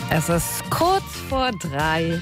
Es ist kurz vor 3.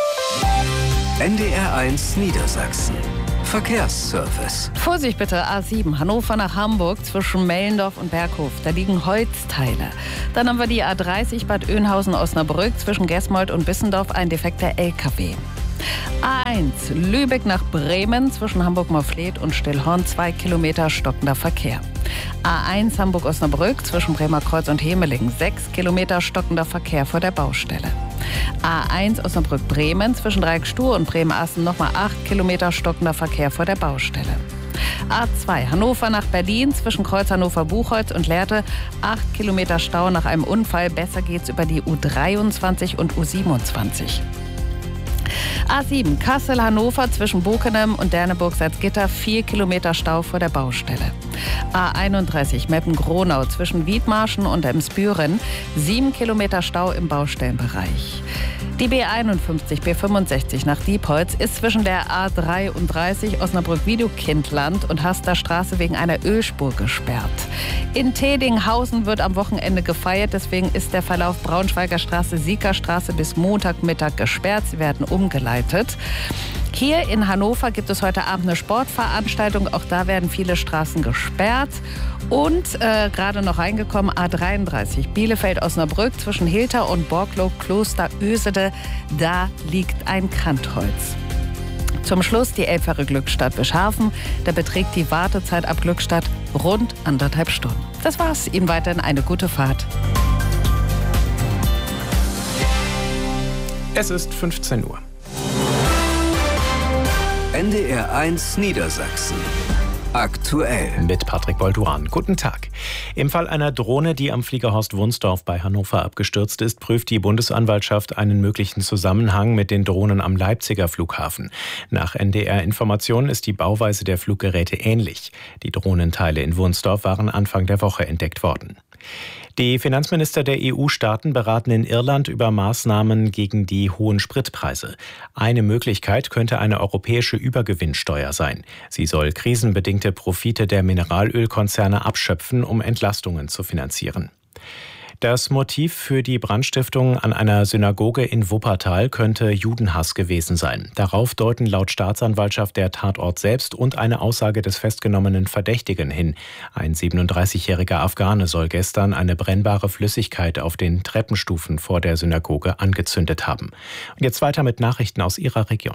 NDR1 Niedersachsen. Verkehrsservice. Vorsicht bitte, A7, Hannover nach Hamburg zwischen Mellendorf und Berghof. Da liegen Holzteile. Dann haben wir die A30 Bad Oeynhausen-Osnabrück zwischen Gesmold und Bissendorf, ein defekter LKW. A1 Lübeck nach Bremen zwischen Hamburg-Morfleet und Stillhorn, 2 Kilometer stockender Verkehr. A1 Hamburg-Osnabrück zwischen Bremer Kreuz und Hemeling, 6 Kilometer stockender Verkehr vor der Baustelle. A1 Osnabrück-Bremen zwischen Dreieck-Stuhr und Bremen-Assen nochmal 8 Kilometer stockender Verkehr vor der Baustelle. A2 Hannover nach Berlin zwischen Kreuz Hannover-Buchholz und Lehrte, 8 Kilometer Stau nach einem Unfall. Besser geht's über die U23 und U27. A7 Kassel-Hannover zwischen Bokenem und Derneburg-Salzgitter, 4 Kilometer Stau vor der Baustelle. A31 Meppen-Gronau zwischen Wiedmarschen und Emsbüren, 7 Kilometer Stau im Baustellenbereich. Die B51, B65 nach Diepholz ist zwischen der A33 Osnabrück-Wiedekindland und Haster Straße wegen einer Ölspur gesperrt. In Tedinghausen wird am Wochenende gefeiert, deswegen ist der Verlauf Braunschweiger Straße, Siegerstraße bis Montagmittag gesperrt. Sie werden umgeleitet. Hier in Hannover gibt es heute Abend eine Sportveranstaltung. Auch da werden viele Straßen gesperrt. Und gerade noch reingekommen, A33 Bielefeld-Osnabrück zwischen Hilter und Borklow-Kloster-Ösede. Da liegt ein Kantholz. Zum Schluss die Elbfähre Glückstadt Bischhafen. Da beträgt die Wartezeit ab Glückstadt rund 1,5 Stunden. Das war's. Ihnen weiterhin eine gute Fahrt. Es ist 15 Uhr. NDR1 Niedersachsen. Aktuell. Mit Patrick Bolduran. Guten Tag. Im Fall einer Drohne, die am Fliegerhorst Wunsdorf bei Hannover abgestürzt ist, prüft die Bundesanwaltschaft einen möglichen Zusammenhang mit den Drohnen am Leipziger Flughafen. Nach NDR-Informationen ist die Bauweise der Fluggeräte ähnlich. Die Drohnenteile in Wunsdorf waren Anfang der Woche entdeckt worden. Die Finanzminister der EU-Staaten beraten in Irland über Maßnahmen gegen die hohen Spritpreise. Eine Möglichkeit könnte eine europäische Übergewinnsteuer sein. Sie soll krisenbedingte Profite der Mineralölkonzerne abschöpfen, um Entlastungen zu finanzieren. Das Motiv für die Brandstiftung an einer Synagoge in Wuppertal könnte Judenhass gewesen sein. Darauf deuten laut Staatsanwaltschaft der Tatort selbst und eine Aussage des festgenommenen Verdächtigen hin. Ein 37-jähriger Afghane soll gestern eine brennbare Flüssigkeit auf den Treppenstufen vor der Synagoge angezündet haben. Und jetzt weiter mit Nachrichten aus Ihrer Region.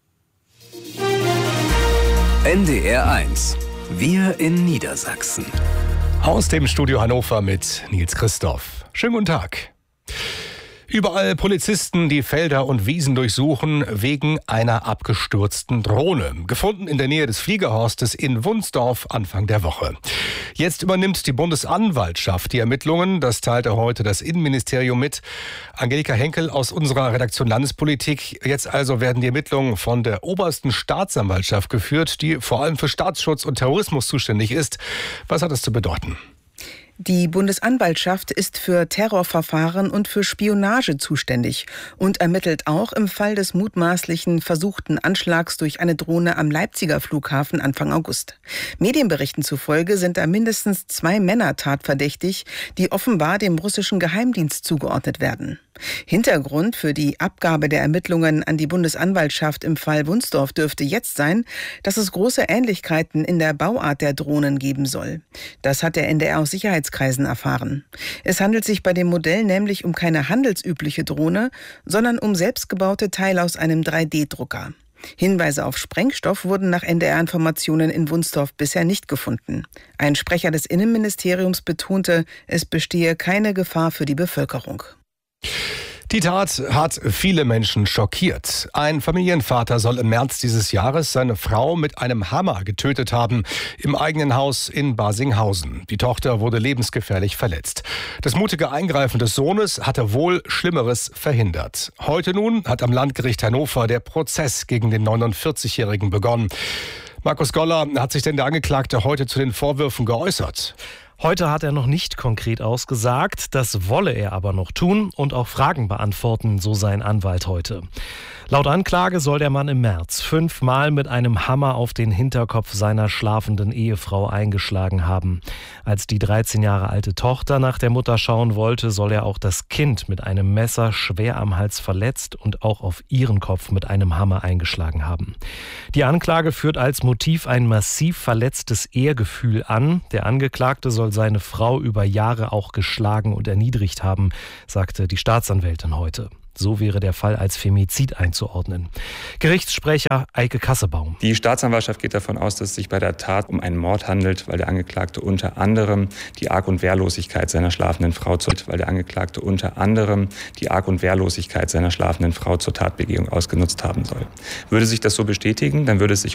NDR1. Wir in Niedersachsen. Aus dem Studio Hannover mit Nils Christoph. Schönen guten Tag. Überall Polizisten, die Felder und Wiesen durchsuchen, wegen einer abgestürzten Drohne. Gefunden in der Nähe des Fliegerhorstes in Wunsdorf Anfang der Woche. Jetzt übernimmt die Bundesanwaltschaft die Ermittlungen. Das teilte heute das Innenministerium mit. Angelika Henkel aus unserer Redaktion Landespolitik. Jetzt also werden die Ermittlungen von der obersten Staatsanwaltschaft geführt, die vor allem für Staatsschutz und Terrorismus zuständig ist. Was hat das zu bedeuten? Die Bundesanwaltschaft ist für Terrorverfahren und für Spionage zuständig und ermittelt auch im Fall des mutmaßlichen versuchten Anschlags durch eine Drohne am Leipziger Flughafen Anfang August. Medienberichten zufolge sind da mindestens 2 Männer tatverdächtig, die offenbar dem russischen Geheimdienst zugeordnet werden. Hintergrund für die Abgabe der Ermittlungen an die Bundesanwaltschaft im Fall Wunsdorf dürfte jetzt sein, dass es große Ähnlichkeiten in der Bauart der Drohnen geben soll. Das hat der NDR aus Sicherheitskreisen erfahren. Es handelt sich bei dem Modell nämlich um keine handelsübliche Drohne, sondern um selbstgebaute Teile aus einem 3D-Drucker. Hinweise auf Sprengstoff wurden nach NDR-Informationen in Wunsdorf bisher nicht gefunden. Ein Sprecher des Innenministeriums betonte, es bestehe keine Gefahr für die Bevölkerung. Die Tat hat viele Menschen schockiert. Ein Familienvater soll im März dieses Jahres seine Frau mit einem Hammer getötet haben, im eigenen Haus in Barsinghausen. Die Tochter wurde lebensgefährlich verletzt. Das mutige Eingreifen des Sohnes hatte wohl Schlimmeres verhindert. Heute nun hat am Landgericht Hannover der Prozess gegen den 49-Jährigen begonnen. Markus Goller, hat sich denn der Angeklagte heute zu den Vorwürfen geäußert? Heute hat er noch nicht konkret ausgesagt, das wolle er aber noch tun und auch Fragen beantworten, so sein Anwalt heute. Laut Anklage soll der Mann im März 5-mal mit einem Hammer auf den Hinterkopf seiner schlafenden Ehefrau eingeschlagen haben. Als die 13 Jahre alte Tochter nach der Mutter schauen wollte, soll er auch das Kind mit einem Messer schwer am Hals verletzt und auch auf ihren Kopf mit einem Hammer eingeschlagen haben. Die Anklage führt als Motiv ein massiv verletztes Ehrgefühl an. Der Angeklagte soll seine Frau über Jahre auch geschlagen und erniedrigt haben, sagte die Staatsanwältin heute. So wäre der Fall als Femizid einzuordnen. Gerichtssprecher Eike Kassebaum. Die Staatsanwaltschaft geht davon aus, dass es sich bei der Tat um einen Mord handelt, weil der Angeklagte unter anderem die Arg- und Wehrlosigkeit seiner schlafenden Frau zur Tatbegehung ausgenutzt haben soll. Würde sich das so bestätigen, dann würde es sich